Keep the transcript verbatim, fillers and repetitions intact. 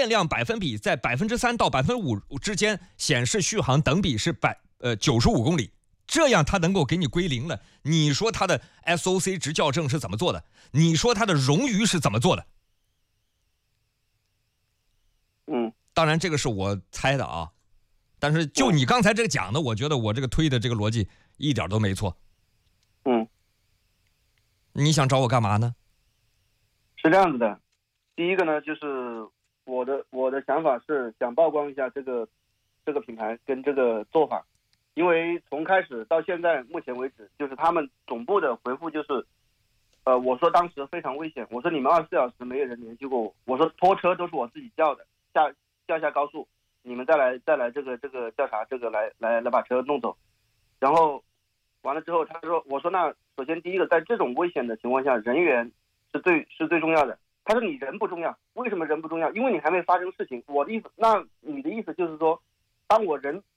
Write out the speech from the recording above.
电量百分比在百分之三到百分之五之间显示续航等比是百呃九十五公里，这样它能够给你归零了。你说它的 S O C 执校证是怎么做的？你说它的冗余是怎么做的？ 嗯， 当然这个是我猜的啊，但是就你刚才这个讲的，我觉得我这个推的这个逻辑一点都没错。 嗯， 你想找我干嘛呢？ 是这样子的，第一个呢，就是我的我的想法是想曝光一下这个这个品牌跟这个做法，因为从开始到现在目前为止，就是他们总部的回复就是，呃，我说当时非常危险，我说你们二十四小时没有人联系过我，我说拖车都是我自己叫的，下叫下高速，你们再来再来这个这个调查这个来来来把车弄走，然后完了之后他说，我说那首先第一个在这种危险的情况下，人员是最是最重要的。他说你人不重要，为什么人不重要？因为你还没发生事情。我的意思，那你的意思就是说，当我人